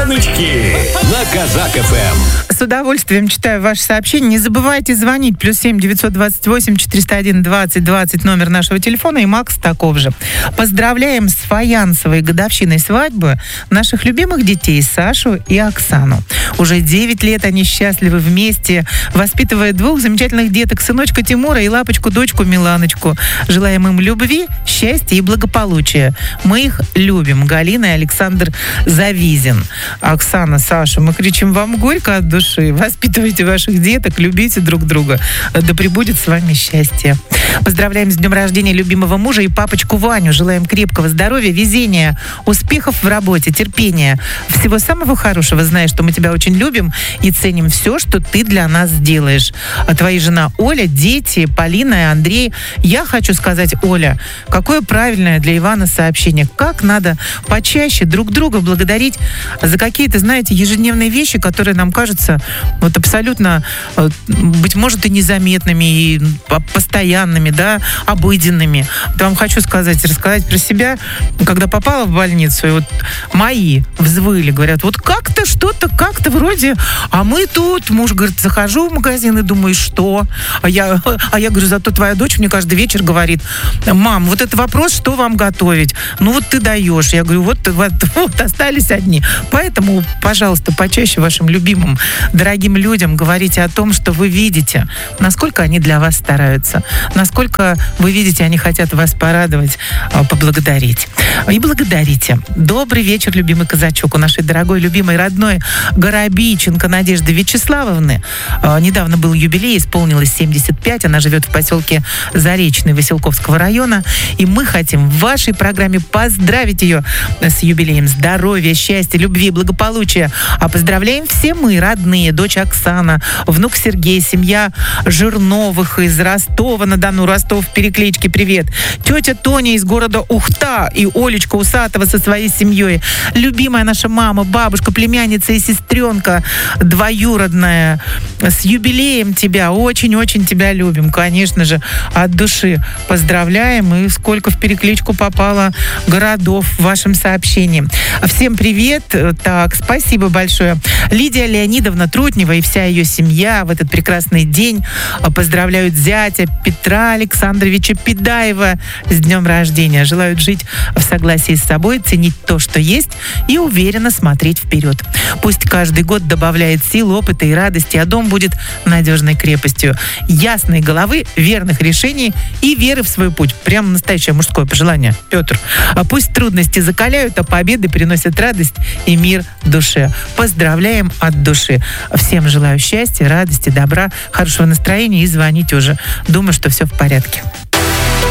Семечки на Казак ФМ. С удовольствием читаю ваши сообщения. Не забывайте звонить. +7 928 401 20 20 номер нашего телефона. И Макс таков же. Поздравляем с фаянсовой годовщиной свадьбы наших любимых детей Сашу и Оксану. Уже 9 лет они счастливы вместе, воспитывая 2 замечательных деток, сыночка Тимура и лапочку-дочку Миланочку. Желаем им любви, счастья и благополучия. Мы их любим. Галина и Александр Завизин. Оксана, Саша, мы кричим вам горько от души. Воспитывайте ваших деток, любите друг друга. Да пребудет с вами счастье. Поздравляем с днем рождения любимого мужа и папочку Ваню. Желаем крепкого здоровья, везения, успехов в работе, терпения. Всего самого хорошего. Зная, что мы тебя очень любим и ценим все, что ты для нас делаешь. А твоя жена Оля, дети, Полина и Андрей. Я хочу сказать, Оля, какое правильное для Ивана сообщение. Как надо почаще друг друга благодарить за какие-то, знаете, ежедневные вещи, которые нам кажутся вот абсолютно, быть может, и незаметными, и постоянными, да, обыденными. Вот вам хочу рассказать про себя. Когда попала в больницу, и вот мои взвыли, говорят, вот как-то что-то, как-то вроде, а мы тут, муж говорит, захожу в магазин и думаю, что? А я говорю, зато твоя дочь мне каждый вечер говорит, мам, вот это вопрос, что вам готовить? Ну вот ты даешь. Я говорю, вот остались одни. Поэтому, пожалуйста, почаще вашим любимым, дорогим людям говорите о том, что вы видите, насколько они для вас стараются, насколько вы видите, они хотят вас порадовать, поблагодарить. И благодарите. Добрый вечер, любимый казачок. У нашей дорогой, любимой, родной Горобиченко Надежды Вячеславовны недавно был юбилей, исполнилось 75. Она живет в поселке Заречный Василковского района. И мы хотим в вашей программе поздравить ее с юбилеем. Здоровья, счастья, любви, благополучия. А поздравляем все мы, родные, дочь Оксана, внук Сергей, семья Жирновых из Ростова-на-Дону, Ростов в перекличке, привет. Тетя Тоня из города Ухта и Олечка Усатова со своей семьей. Любимая наша мама, бабушка, племянница и сестренка двоюродная. С юбилеем тебя, очень-очень тебя любим, конечно же, от души поздравляем. И сколько в перекличку попало городов в вашем сообщении. Всем привет. Так, спасибо большое. Лидия Леонидовна Трутнева и вся ее семья в этот прекрасный день поздравляют зятя Петра Александровича Педаева с днем рождения. Желают жить в согласии с собой, ценить то, что есть, и уверенно смотреть вперед. Пусть каждый год добавляет сил, опыта и радости, а дом будет надежной крепостью. Ясной головы, верных решений и веры в свой путь. Прям настоящее мужское пожелание, Петр. А пусть трудности закаляют, а победы приносят радость и мир душе. Поздравляем от души. Всем желаю счастья, радости, добра, хорошего настроения и звоните уже. Думаю, что все в порядке.